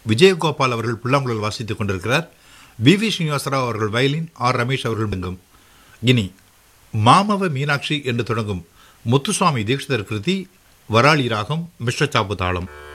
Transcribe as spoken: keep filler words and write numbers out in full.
விஜயகோபால் அவர்கள் புல்லாங்குழல் வாசித்துக் கொண்டிருக்கிறார். வி வி ஸ்ரீனிவாசராவ் அவர்கள் வயலின், ஆர் ரமேஷ் அவர்கள் மிருதங்கம். இனி மாமவ மீனாட்சி என்று தொடங்கும் முத்துசுவாமி தீட்சிதர் கிருதி வராளி ராகம் மிஸ்ர சாப்பு தாளம்.